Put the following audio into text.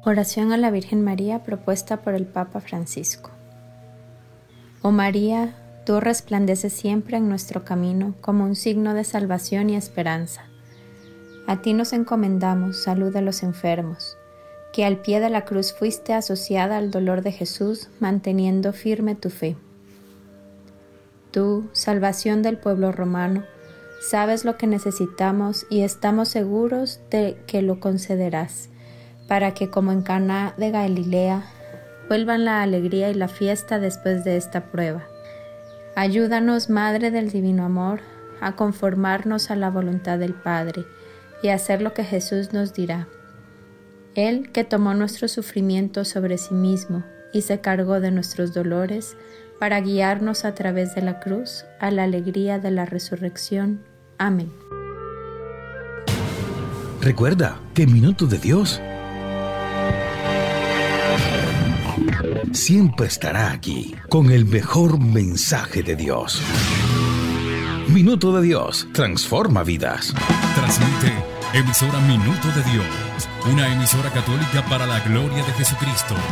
Oración a la Virgen María propuesta por el Papa Francisco. Oh María, tú resplandeces siempre en nuestro camino como un signo de salvación y esperanza. A ti nos encomendamos, salud de los enfermos, que al pie de la cruz fuiste asociada al dolor de Jesús, manteniendo firme tu fe. Tú, salvación del pueblo romano, sabes lo que necesitamos y estamos seguros de que lo concederás, para que, como en Caná de Galilea, vuelvan la alegría y la fiesta después de esta prueba. Ayúdanos, Madre del Divino Amor, a conformarnos a la voluntad del Padre y a hacer lo que Jesús nos dirá. Él, que tomó nuestro sufrimiento sobre sí mismo y se cargó de nuestros dolores, para guiarnos a través de la cruz a la alegría de la resurrección. Amén. Recuerda que Minuto de Dios siempre estará aquí con el mejor mensaje de Dios. Minuto de Dios transforma vidas. Transmite emisora Minuto de Dios, una emisora católica para la gloria de Jesucristo.